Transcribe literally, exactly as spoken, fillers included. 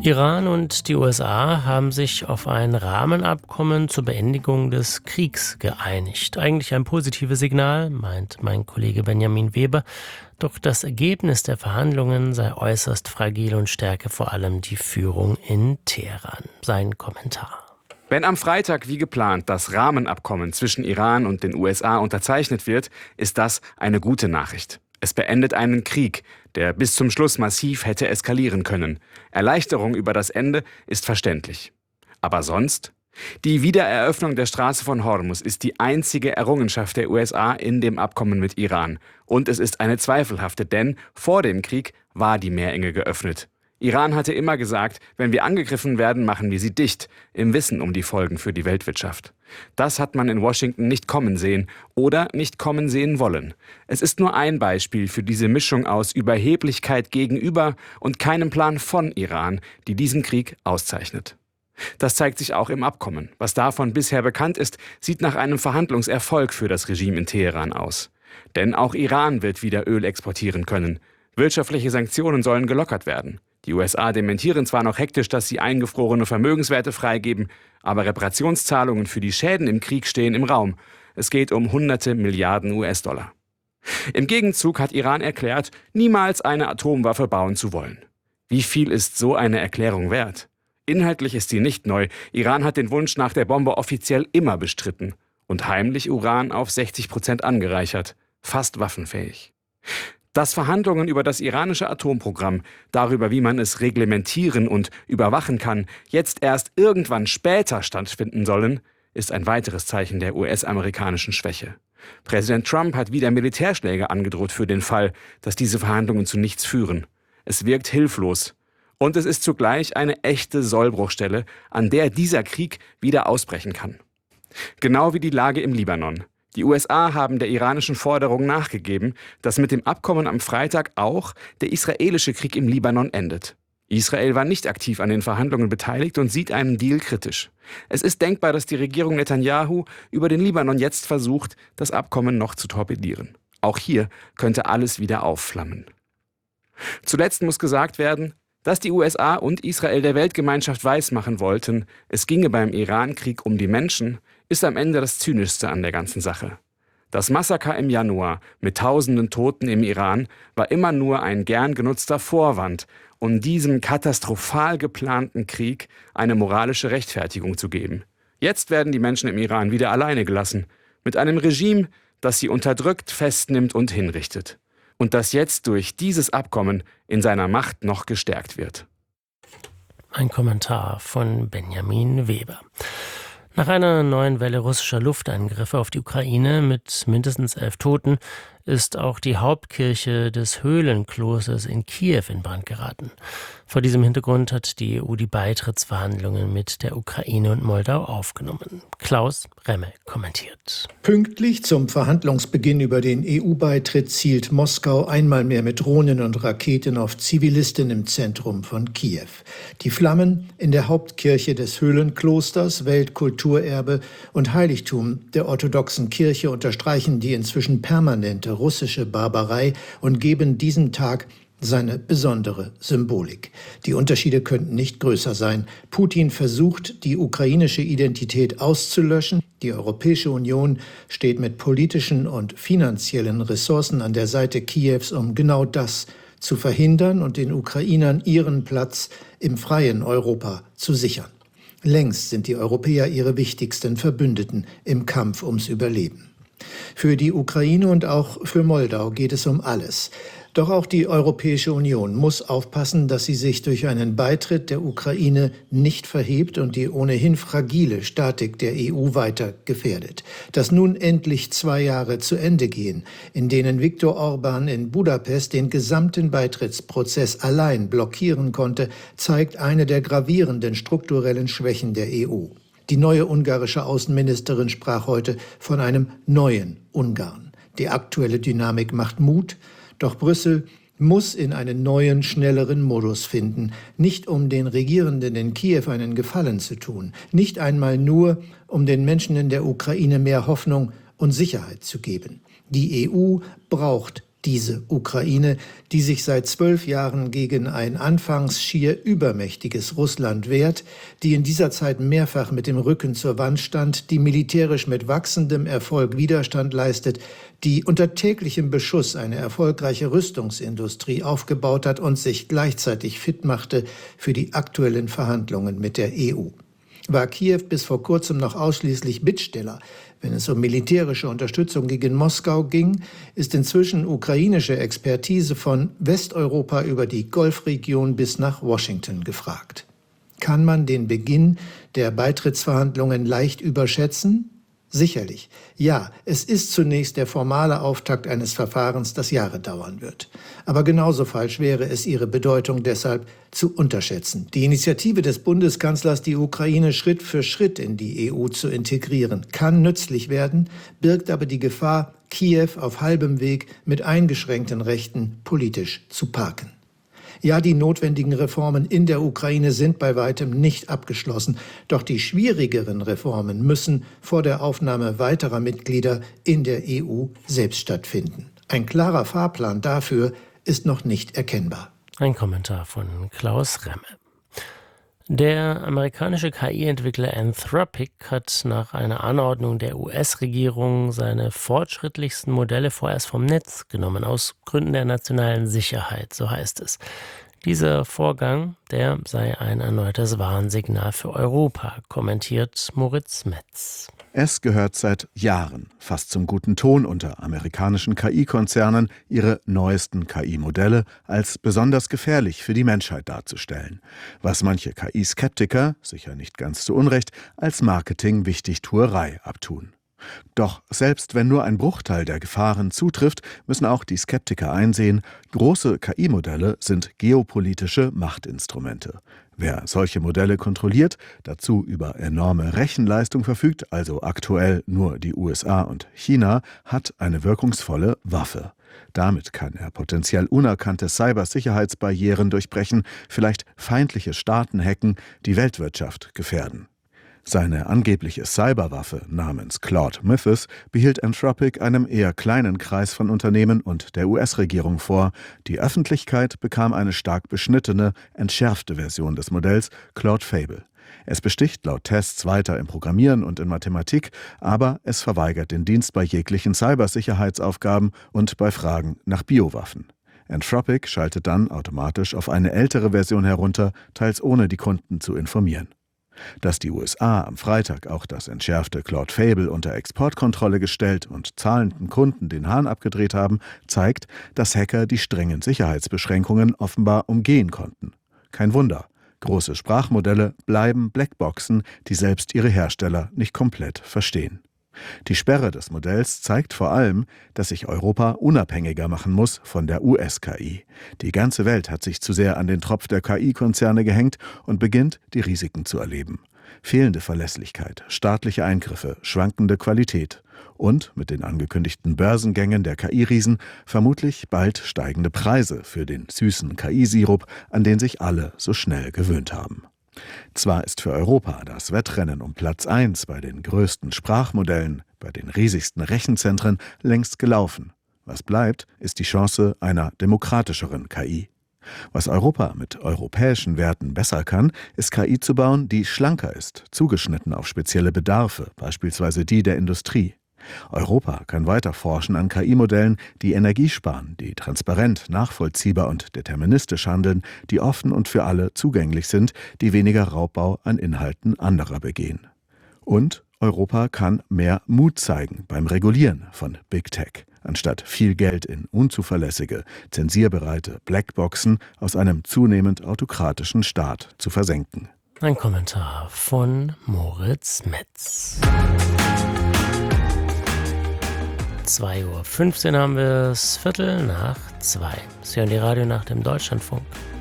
Iran und die U S A haben sich auf ein Rahmenabkommen zur Beendigung des Kriegs geeinigt. Eigentlich ein positives Signal, meint mein Kollege Benjamin Weber. Doch das Ergebnis der Verhandlungen sei äußerst fragil und stärke vor allem die Führung in Teheran. Sein Kommentar. Wenn am Freitag wie geplant das Rahmenabkommen zwischen Iran und den U S A unterzeichnet wird, ist das eine gute Nachricht. Es beendet einen Krieg, der bis zum Schluss massiv hätte eskalieren können. Erleichterung über das Ende ist verständlich. Aber sonst? Die Wiedereröffnung der Straße von Hormuz ist die einzige Errungenschaft der U S A in dem Abkommen mit Iran. Und es ist eine zweifelhafte, denn vor dem Krieg war die Meerenge geöffnet. Iran hatte immer gesagt, wenn wir angegriffen werden, machen wir sie dicht, im Wissen um die Folgen für die Weltwirtschaft. Das hat man in Washington nicht kommen sehen oder nicht kommen sehen wollen. Es ist nur ein Beispiel für diese Mischung aus Überheblichkeit gegenüber und keinem Plan von Iran, die diesen Krieg auszeichnet. Das zeigt sich auch im Abkommen. Was davon bisher bekannt ist, sieht nach einem Verhandlungserfolg für das Regime in Teheran aus. Denn auch Iran wird wieder Öl exportieren können. Wirtschaftliche Sanktionen sollen gelockert werden. Die U S A dementieren zwar noch hektisch, dass sie eingefrorene Vermögenswerte freigeben, aber Reparationszahlungen für die Schäden im Krieg stehen im Raum. Es geht um hunderte Milliarden U S-Dollar. Im Gegenzug hat Iran erklärt, niemals eine Atomwaffe bauen zu wollen. Wie viel ist so eine Erklärung wert? Inhaltlich ist sie nicht neu. Iran hat den Wunsch nach der Bombe offiziell immer bestritten und heimlich Uran auf sechzig Prozent angereichert, fast waffenfähig. Dass Verhandlungen über das iranische Atomprogramm, darüber, wie man es reglementieren und überwachen kann, jetzt erst irgendwann später stattfinden sollen, ist ein weiteres Zeichen der U S-amerikanischen Schwäche. Präsident Trump hat wieder Militärschläge angedroht für den Fall, dass diese Verhandlungen zu nichts führen. Es wirkt hilflos. Und es ist zugleich eine echte Sollbruchstelle, an der dieser Krieg wieder ausbrechen kann. Genau wie die Lage im Libanon. Die U S A haben der iranischen Forderung nachgegeben, dass mit dem Abkommen am Freitag auch der israelische Krieg im Libanon endet. Israel war nicht aktiv an den Verhandlungen beteiligt und sieht einen Deal kritisch. Es ist denkbar, dass die Regierung Netanyahu über den Libanon jetzt versucht, das Abkommen noch zu torpedieren. Auch hier könnte alles wieder aufflammen. Zuletzt muss gesagt werden, dass die U S A und Israel der Weltgemeinschaft weismachen wollten, es ginge beim Iran-Krieg um die Menschen, ist am Ende das Zynischste an der ganzen Sache. Das Massaker im Januar mit tausenden Toten im Iran war immer nur ein gern genutzter Vorwand, um diesem katastrophal geplanten Krieg eine moralische Rechtfertigung zu geben. Jetzt werden die Menschen im Iran wieder alleine gelassen, mit einem Regime, das sie unterdrückt, festnimmt und hinrichtet. Und das jetzt durch dieses Abkommen in seiner Macht noch gestärkt wird. Ein Kommentar von Benjamin Weber. Nach einer neuen Welle russischer Luftangriffe auf die Ukraine mit mindestens elf Toten ist auch die Hauptkirche des Höhlenklosters in Kiew in Brand geraten. Vor diesem Hintergrund hat die E U die Beitrittsverhandlungen mit der Ukraine und Moldau aufgenommen. Klaus Remme kommentiert. Pünktlich zum Verhandlungsbeginn über den E U-Beitritt zielt Moskau einmal mehr mit Drohnen und Raketen auf Zivilisten im Zentrum von Kiew. Die Flammen in der Hauptkirche des Höhlenklosters, Weltkulturerbe und Heiligtum der orthodoxen Kirche, unterstreichen die inzwischen permanente russische Barbarei und geben diesem Tag seine besondere Symbolik. Die Unterschiede könnten nicht größer sein. Putin versucht, die ukrainische Identität auszulöschen. Die Europäische Union steht mit politischen und finanziellen Ressourcen an der Seite Kiews, um genau das zu verhindern und den Ukrainern ihren Platz im freien Europa zu sichern. Längst sind die Europäer ihre wichtigsten Verbündeten im Kampf ums Überleben. Für die Ukraine und auch für Moldau geht es um alles. Doch auch die Europäische Union muss aufpassen, dass sie sich durch einen Beitritt der Ukraine nicht verhebt und die ohnehin fragile Statik der E U weiter gefährdet. Dass nun endlich zwei Jahre zu Ende gehen, in denen Viktor Orban in Budapest den gesamten Beitrittsprozess allein blockieren konnte, zeigt eine der gravierenden strukturellen Schwächen der E U. Die neue ungarische Außenministerin sprach heute von einem neuen Ungarn. Die aktuelle Dynamik macht Mut, doch Brüssel muss in einen neuen, schnelleren Modus finden, nicht um den Regierenden in Kiew einen Gefallen zu tun, nicht einmal nur, um den Menschen in der Ukraine mehr Hoffnung und Sicherheit zu geben. Die E U braucht Diese Ukraine, die sich seit zwölf Jahren gegen ein anfangs schier übermächtiges Russland wehrt, die in dieser Zeit mehrfach mit dem Rücken zur Wand stand, die militärisch mit wachsendem Erfolg Widerstand leistet, die unter täglichem Beschuss eine erfolgreiche Rüstungsindustrie aufgebaut hat und sich gleichzeitig fit machte für die aktuellen Verhandlungen mit der E U. War Kiew bis vor kurzem noch ausschließlich Bittsteller, wenn es um militärische Unterstützung gegen Moskau ging, ist inzwischen ukrainische Expertise von Westeuropa über die Golfregion bis nach Washington gefragt. Kann man den Beginn der Beitrittsverhandlungen leicht überschätzen? Sicherlich. Ja, es ist zunächst der formale Auftakt eines Verfahrens, das Jahre dauern wird. Aber genauso falsch wäre es, ihre Bedeutung deshalb zu unterschätzen. Die Initiative des Bundeskanzlers, die Ukraine Schritt für Schritt in die E U zu integrieren, kann nützlich werden, birgt aber die Gefahr, Kiew auf halbem Weg mit eingeschränkten Rechten politisch zu parken. Ja, die notwendigen Reformen in der Ukraine sind bei weitem nicht abgeschlossen. Doch die schwierigeren Reformen müssen vor der Aufnahme weiterer Mitglieder in der E U selbst stattfinden. Ein klarer Fahrplan dafür ist noch nicht erkennbar. Ein Kommentar von Klaus Remme. Der amerikanische K I-Entwickler Anthropic hat nach einer Anordnung der U S-Regierung seine fortschrittlichsten Modelle vorerst vom Netz genommen, aus Gründen der nationalen Sicherheit, so heißt es. Dieser Vorgang, der sei ein erneutes Warnsignal für Europa, kommentiert Moritz Metz. Es gehört seit Jahren fast zum guten Ton unter amerikanischen K I-Konzernen, ihre neuesten K I-Modelle als besonders gefährlich für die Menschheit darzustellen, was manche K I-Skeptiker, sicher nicht ganz zu Unrecht, als Marketing-Wichtigtuerei abtun. Doch selbst wenn nur ein Bruchteil der Gefahren zutrifft, müssen auch die Skeptiker einsehen, große K I-Modelle sind geopolitische Machtinstrumente. Wer solche Modelle kontrolliert, dazu über enorme Rechenleistung verfügt, also aktuell nur die U S A und China, hat eine wirkungsvolle Waffe. Damit kann er potenziell unerkannte Cybersicherheitsbarrieren durchbrechen, vielleicht feindliche Staaten hacken, die Weltwirtschaft gefährden. Seine angebliche Cyberwaffe namens Claude Mythos behielt Anthropic einem eher kleinen Kreis von Unternehmen und der U S-Regierung vor. Die Öffentlichkeit bekam eine stark beschnittene, entschärfte Version des Modells Claude Fable. Es besticht laut Tests weiter im Programmieren und in Mathematik, aber es verweigert den Dienst bei jeglichen Cybersicherheitsaufgaben und bei Fragen nach Biowaffen. Anthropic schaltet dann automatisch auf eine ältere Version herunter, teils ohne die Kunden zu informieren. Dass die U S A am Freitag auch das entschärfte Claude Fable unter Exportkontrolle gestellt und zahlenden Kunden den Hahn abgedreht haben, zeigt, dass Hacker die strengen Sicherheitsbeschränkungen offenbar umgehen konnten. Kein Wunder, große Sprachmodelle bleiben Blackboxen, die selbst ihre Hersteller nicht komplett verstehen. Die Sperre des Modells zeigt vor allem, dass sich Europa unabhängiger machen muss von der U S-K I. Die ganze Welt hat sich zu sehr an den Tropf der K I-Konzerne gehängt und beginnt, die Risiken zu erleben. Fehlende Verlässlichkeit, staatliche Eingriffe, schwankende Qualität und mit den angekündigten Börsengängen der K I-Riesen vermutlich bald steigende Preise für den süßen K I-Sirup, an den sich alle so schnell gewöhnt haben. Zwar ist für Europa das Wettrennen um Platz eins bei den größten Sprachmodellen, bei den riesigsten Rechenzentren längst gelaufen. Was bleibt, ist die Chance einer demokratischeren K I. Was Europa mit europäischen Werten besser kann, ist K I zu bauen, die schlanker ist, zugeschnitten auf spezielle Bedarfe, beispielsweise die der Industrie. Europa kann weiter forschen an K I-Modellen, die Energie sparen, die transparent, nachvollziehbar und deterministisch handeln, die offen und für alle zugänglich sind, die weniger Raubbau an Inhalten anderer begehen. Und Europa kann mehr Mut zeigen beim Regulieren von Big Tech, anstatt viel Geld in unzuverlässige, zensierbereite Blackboxen aus einem zunehmend autokratischen Staat zu versenken. Ein Kommentar von Moritz Metz. zwei Uhr fünfzehn haben wir es, Viertel nach zwei. Sie hören die Radio nach dem Deutschlandfunk.